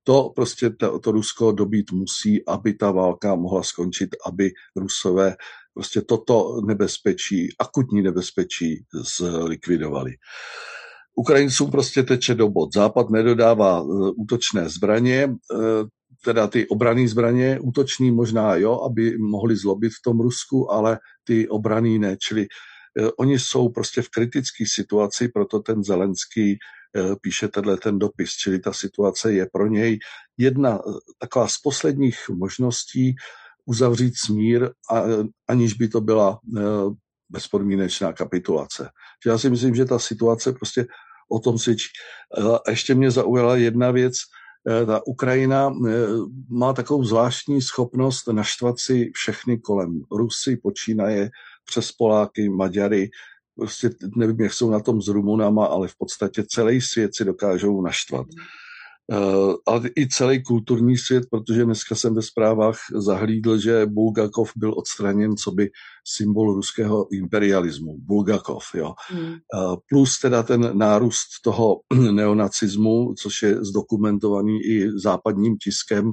to prostě to Rusko dobít musí, aby ta válka mohla skončit, aby Rusové prostě toto nebezpečí, akutní nebezpečí zlikvidovali. Ukrajincům prostě teče do bod. Západ nedodává útočné zbraně, teda ty obranné zbraně, útoční možná jo, aby mohli zlobit v tom Rusku, ale ty obranné ne, čili oni jsou prostě v kritické situaci, proto ten Zelenský píše ten dopis, čili ta situace je pro něj jedna taková z posledních možností uzavřít smír, aniž by to byla bezpodmínečná kapitulace. Já si myslím, že ta situace prostě o tom svědčí. A ještě mě zaujala jedna věc, ta Ukrajina má takovou zvláštní schopnost naštvat si všechny kolem. Rusy počínaje přes Poláky, Maďary, prostě nevím, jak jsou na tom s Rumunama, ale v podstatě celý svět si dokážou naštvat. Ale i celý kulturní svět, protože dneska jsem ve zprávách zahlídl, že Bulgakov byl odstraněn coby symbol ruského imperialismu. Bulgakov, jo. Plus teda ten nárůst toho neonacismu, což je zdokumentovaný i západním tiskem,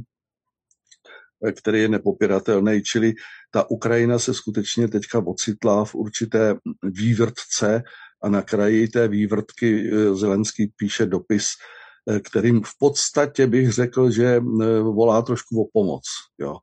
který je nepopiratelný, čili ta Ukrajina se skutečně teďka ocitla v určité vývrtce a na kraji té vývrtky Zelenský píše dopis, kterým v podstatě bych řekl, že volá trošku o pomoc. Jo.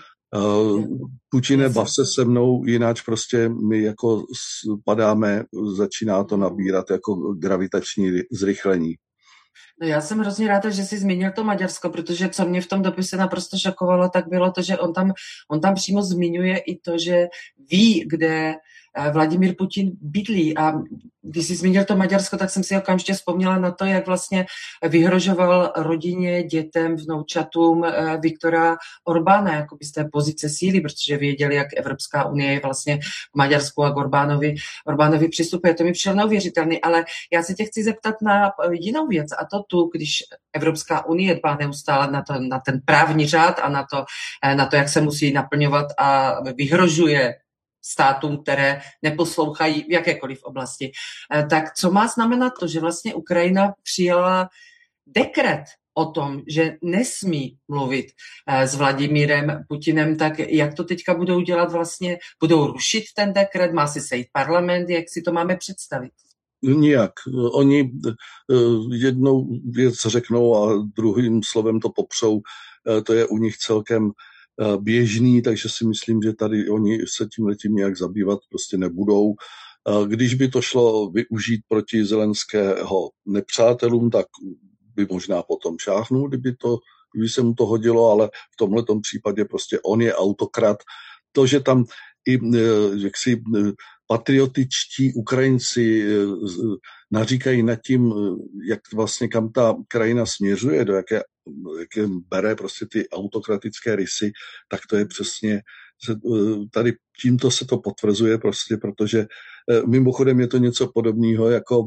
Putine, bav se se mnou, jináč prostě my jako padáme, začíná to nabírat jako gravitační zrychlení. No já jsem hrozně ráda, že jsi zmínil to Maďarsko, protože co mě v tom dopise naprosto šokovalo, tak bylo to, že on tam přímo zmiňuje i to, že ví, kde Vladimír Putin bydlí. A když jsi zmínil to Maďarsko, tak jsem si okamžitě vzpomněla na to, jak vlastně vyhrožoval rodině, dětem, vnoučatům Viktora Orbána, jakoby z té pozice síly, protože věděli, jak Evropská unie je vlastně v Maďarsku a k Orbánovi přistupuje. To mi přišlo neuvěřitelný, ale já se tě chci zeptat na jinou věc, a to tu, když Evropská unie dbá neustále na ten právní řád a na to, jak se musí naplňovat a vyhrožuje státům, které neposlouchají v jakékoliv oblasti. Tak co má znamenat to, že vlastně Ukrajina přijala dekret o tom, že nesmí mluvit s Vladimírem Putinem, tak jak to teďka budou dělat vlastně? Budou rušit ten dekret? Má si sejít parlament? Jak si to máme představit? Nijak. Oni jednou věc řeknou a druhým slovem to popřou. To je u nich celkem běžný, takže si myslím, že tady oni se tímhletím nějak zabývat prostě nebudou. Když by to šlo využít proti Zelenského nepřátelům, tak by možná potom šáhnul, kdyby se mu to hodilo, ale v tomhletom případě prostě on je autokrat. To, že tam i jaksi patriotičtí Ukrajinci naříkají nad tím, jak vlastně kam ta krajina směřuje, do jaké bere prostě ty autokratické rysy, tak to je přesně, tady tímto se to potvrzuje prostě, protože mimochodem je to něco podobného jako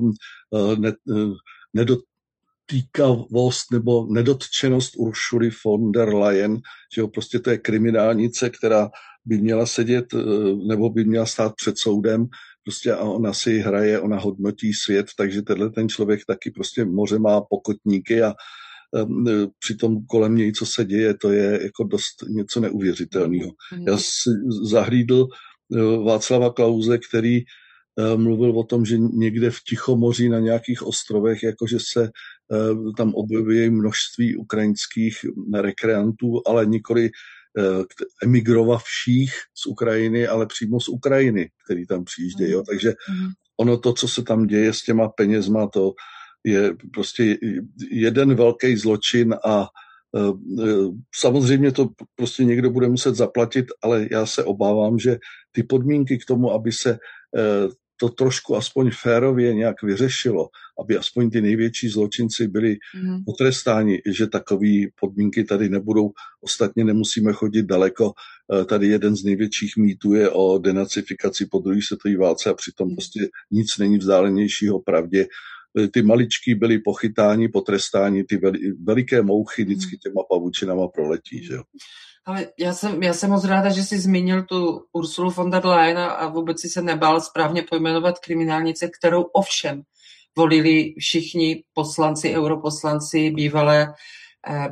nedotýkavost nebo nedotčenost Uršuly von der Leyen, že jo, prostě to je kriminálnice, která by měla sedět nebo by měla stát před soudem, prostě a ona si hraje, ona hodnotí svět, takže ten člověk taky prostě moře má pokotníky a přitom kolem něj, co se děje, to je jako dost něco neuvěřitelného. Já si zahlídl Václava Klause, který mluvil o tom, že někde v Tichomoří na nějakých ostrovech, jakože se tam objeví množství ukrajinských rekreantů, ale nikoli emigrovavších z Ukrajiny, ale přímo z Ukrajiny, který tam přijíždějí. Jo. Takže ono to, co se tam děje s těma penězma, to je prostě jeden velký zločin a samozřejmě to prostě někdo bude muset zaplatit, ale já se obávám, že ty podmínky k tomu, aby se to trošku aspoň férově nějak vyřešilo, aby aspoň ty největší zločinci byli potrestáni, že takové podmínky tady nebudou. Ostatně nemusíme chodit daleko. Tady jeden z největších mýtů je o denacifikaci po druhé světové válce a přitom prostě nic není vzdálenějšího pravdě. Ty maličký byli pochytáni, potrestáni, ty veliké mouchy vždycky těma pavučinama proletí, že jo. Ale já jsem moc ráda, že jsi zmínil tu Ursulu von der Leyen a vůbec si se nebál správně pojmenovat kriminálnice, kterou ovšem volili všichni poslanci, europoslanci,